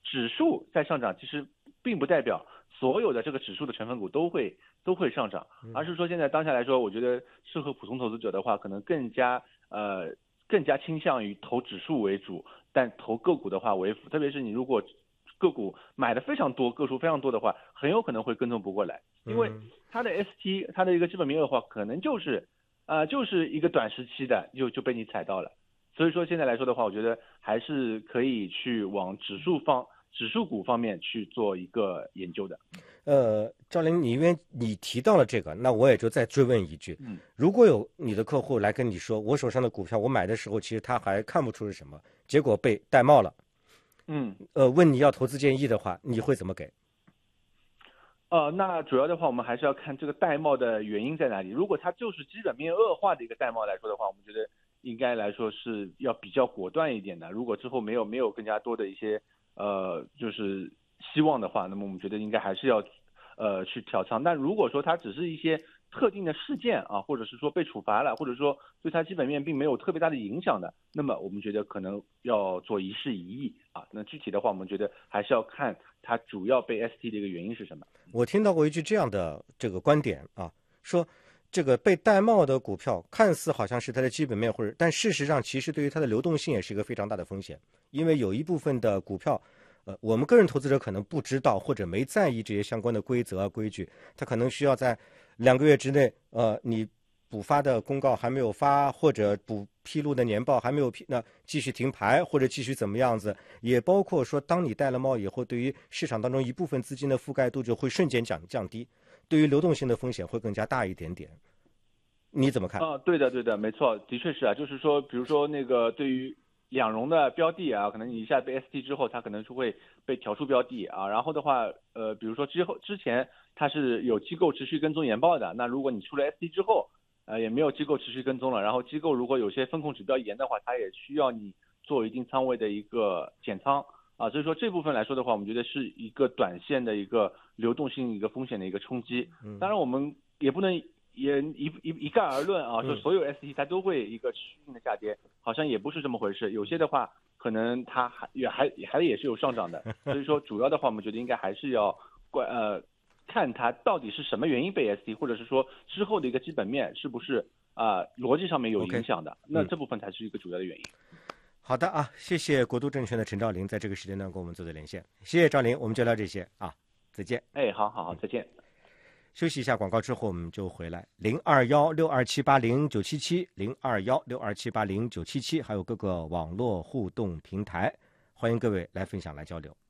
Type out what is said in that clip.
指数在上涨，其实并不代表所有的这个指数的成分股都会上涨，而是说现在当下来说，我觉得适合普通投资者的话，可能更加倾向于投指数为主，但投个股的话为辅，特别是你如果个股买的非常多，个数非常多的话，很有可能会跟踪不过来，因为它的 ST 它的一个基本面恶化，可能就是一个短时期的就被你踩到了。所以说现在来说的话，我觉得还是可以去往指数股方面去做一个研究的。 赵林，因为你提到了这个，那我也就再追问一句，如果有你的客户来跟你说，我手上的股票我买的时候其实他还看不出是什么，结果被戴帽了，问你要投资建议的话，你会怎么给？ 那主要的话，我们还是要看这个戴帽的原因在哪里。如果它就是基本面恶化的一个戴帽来说的话，我们觉得应该来说是要比较果断一点的。如果之后没有更加多的一些就是希望的话，那么我们觉得应该还是要去调仓。但如果说它只是一些特定的事件啊，或者是说被处罚了，或者说对它基本面并没有特别大的影响的，那么我们觉得可能要做一事一议啊。那具体的话，我们觉得还是要看它主要被 ST 的一个原因是什么。 我听到过一句这样的这个观点啊，说这个被戴帽的股票看似好像是它的基本面但事实上其实对于它的流动性也是一个非常大的风险，因为有一部分的股票我们个人投资者可能不知道或者没在意这些相关的规则规矩，它可能需要在2个月之内你补发的公告还没有发，或者补披露的年报还没有那继续停牌或者继续怎么样子，也包括说当你戴了帽以后，对于市场当中一部分资金的覆盖度就会瞬间降低，对于流动性的风险会更加大一点点。你怎么看？ 对的，没错，的确是啊，就是说，比如说那个对于两融的标的啊，可能你一下被 ST 之后，它可能是会被调出标的啊。然后的话，比如说之前它是有机构持续跟踪研报的，那如果你出了 ST 之后，也没有机构持续跟踪了，然后机构如果有些风控指标严的话，它也需要你做一定仓位的一个减仓啊。所以说这部分来说的话，我们觉得是一个短线的一个流动性一个风险的一个冲击。当然我们也不能也一概而论啊，说所有 ST 它都会一个持续性的下跌，好像也不是这么回事。有些的话，可能它也是有上涨的。所以说，主要的话，我们觉得应该还是要看它到底是什么原因被 ST， 或者是说之后的一个基本面是不是逻辑上面有影响的。那这部分才是一个主要的原因。 好的啊，谢谢国都证券的陈兆林在这个时间段跟我们做的连线，谢谢兆林，我们就聊这些啊，再见。 好，再见。 休息一下广告之后我们就回来，0216278077，0216278077，还有各个网络互动平台，欢迎各位来分享来交流。